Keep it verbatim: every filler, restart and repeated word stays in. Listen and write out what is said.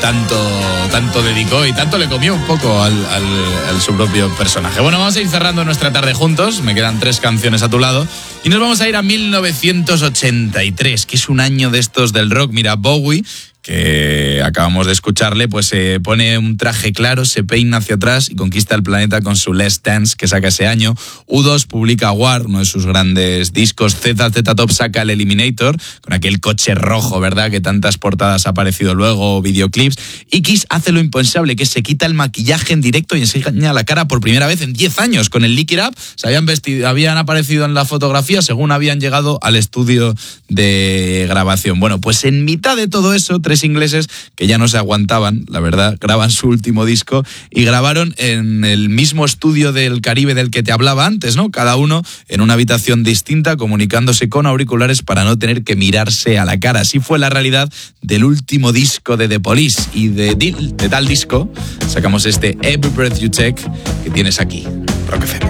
tanto, tanto dedicó y tanto le comió un poco al, al, al su propio personaje. Bueno, vamos a ir cerrando nuestra tarde juntos. Me quedan tres canciones a tu lado. Y nos vamos a ir a mil novecientos ochenta y tres, que es un año de estos del rock. Mira, Bowie, que acabamos de escucharle, pues se pone un traje claro, se peina hacia atrás y conquista el planeta con su Let's Dance, que saca ese año. U dos publica War, uno de sus grandes discos. Z Z Top saca el Eliminator, con aquel coche rojo, ¿verdad?, que tantas portadas ha aparecido luego, videoclips. Y Kiss hace lo impensable, que se quita el maquillaje en directo y enseña la cara por primera vez en diez años, con el Lick It Up. Se habían vestido, habían aparecido en la fotografía según habían llegado al estudio de grabación. Bueno, pues en mitad de todo eso, tres ingleses que ya no se aguantaban, la verdad, graban su último disco y grabaron en el mismo estudio del Caribe del que te hablaba antes, ¿no? Cada uno en una habitación distinta, comunicándose con auriculares para no tener que mirarse a la cara. Así fue la realidad del último disco de The Police, y de, de tal disco sacamos este Every Breath You Take que tienes aquí, Rock F M.